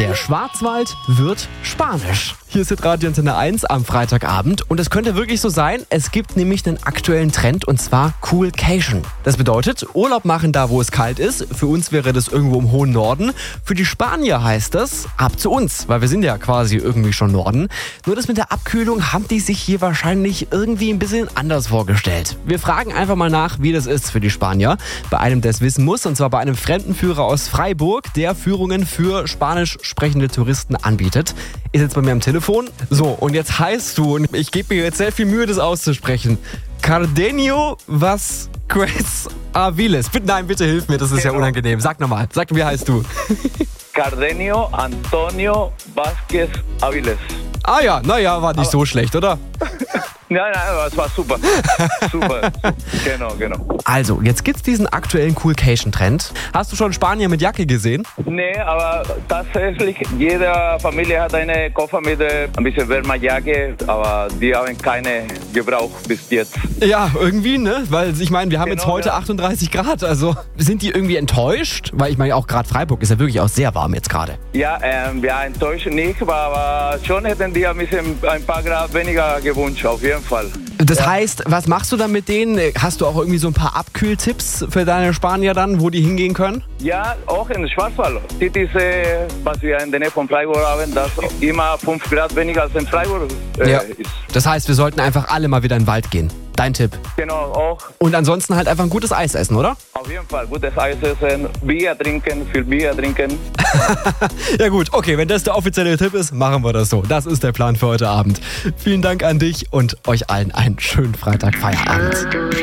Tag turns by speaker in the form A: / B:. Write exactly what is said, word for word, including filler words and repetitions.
A: Der Schwarzwald wird spanisch. Hier ist Radio Antenne eins am Freitagabend und es könnte wirklich so sein, es gibt nämlich einen aktuellen Trend und zwar Coolcation. Das bedeutet, Urlaub machen da, wo es kalt ist. Für uns wäre das irgendwo im hohen Norden. Für die Spanier heißt das, ab zu uns, weil wir sind ja quasi irgendwie schon Norden. Nur das mit der Abkühlung haben die sich hier wahrscheinlich irgendwie ein bisschen anders vorgestellt. Wir fragen einfach mal nach, wie das ist für die Spanier. Bei einem, der es wissen muss, und zwar bei einem Fremdenführer aus Freiburg, der Führungen für spanisch sprechende Touristen anbietet. Ist jetzt bei mir am Telefon. So, und jetzt heißt du, und ich gebe mir jetzt sehr viel Mühe, das auszusprechen, Cardenio Vasquez Aviles. Bitte, nein, bitte hilf mir, das ist genau. Ja unangenehm. Sag nochmal, sag, wie heißt du?
B: Cardenio Antonio Vasquez Aviles.
A: Ah ja, naja, war nicht Aber so schlecht, oder?
B: Nein, nein, das war super. super. Genau, genau.
A: Also, jetzt gibt's diesen aktuellen Coolcation-Trend. Hast du schon Spanier mit Jacke gesehen?
B: Nee, aber tatsächlich, jede Familie hat eine Koffer mit äh, ein bisschen wärmer Jacke, aber die haben keine gebraucht bis jetzt.
A: Ja, irgendwie, ne? Weil ich meine, wir haben genau, jetzt heute ja. achtunddreißig Grad, also sind die irgendwie enttäuscht? Weil ich meine, auch gerade Freiburg ist ja wirklich auch sehr warm jetzt gerade.
B: Ja, ähm, ja, enttäuscht nicht, aber schon hätten die ein bisschen ein paar Grad weniger gewünscht, auf jeden Fall.
A: Das
B: ja.
A: heißt, was machst du dann mit denen? Hast du auch irgendwie so ein paar Abkühltipps für deine Spanier dann, wo die hingehen können?
B: Ja, auch in Schwarzwald. Das ist, äh, was wir in der Nähe von Freiburg haben, dass immer fünf Grad weniger als in Freiburg äh,
A: ja.
B: ist.
A: Das heißt, wir sollten einfach alle mal wieder in den Wald gehen. Dein Tipp.
B: Genau, auch.
A: Und ansonsten halt einfach ein gutes Eis essen, oder?
B: Auf jeden Fall, gutes Eis essen, Bier trinken, viel Bier trinken.
A: Ja gut, okay, wenn das der offizielle Tipp ist, machen wir das so. Das ist der Plan für heute Abend. Vielen Dank an dich und euch allen einen schönen Freitag-Feierabend.